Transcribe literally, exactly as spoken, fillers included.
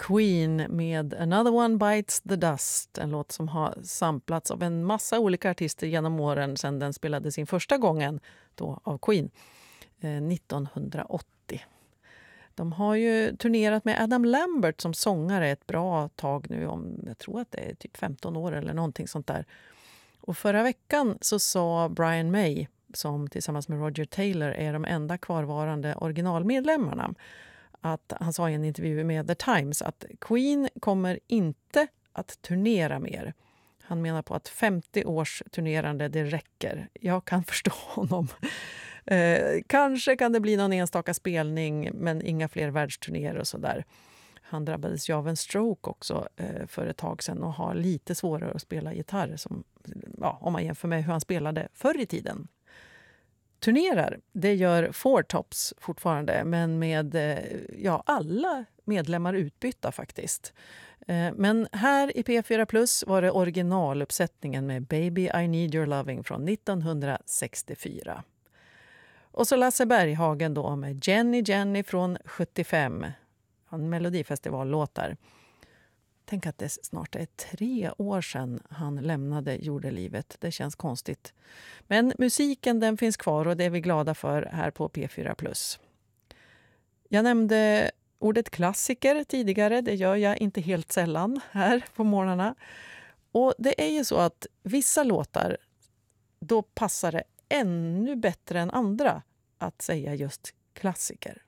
Queen med Another One Bites the Dust. En låt som har samplats av en massa olika artister genom åren sedan den spelades in första gången då av Queen eh, nittonhundraåttio. De har ju turnerat med Adam Lambert som sångare ett bra tag nu, om jag tror att det är typ femton år eller någonting sånt där. Och förra veckan så sa Brian May, som tillsammans med Roger Taylor är de enda kvarvarande originalmedlemmarna, att han sa i en intervju med The Times att Queen kommer inte att turnera mer. Han menar på att femtio års turnerande, det räcker. Jag kan förstå honom. Eh, kanske kan det bli någon enstaka spelning, men inga fler världsturnéer och sådär. Han drabbades ju av en stroke också eh, för ett tag sedan och har lite svårare att spela gitarr som, ja, om man jämför med hur han spelade förr i tiden. Turnerar, det gör Four Tops fortfarande, men med ja, alla medlemmar utbytta faktiskt. Men här i P fyra Plus var det originaluppsättningen med Baby I Need Your Loving från nittonhundrasextiofyra. Och så Lasse Berghagen då med Jenny Jenny från sjuttiofem. En melodifestivallåt där. Tänk att det snart är tre år sedan han lämnade jordelivet. Det känns konstigt. Men musiken, den finns kvar och det är vi glada för här på P fyra Plus. Jag nämnde ordet klassiker tidigare. Det gör jag inte helt sällan här på morgnarna. Och det är ju så att vissa låtar, då passar det ännu bättre än andra att säga just klassiker.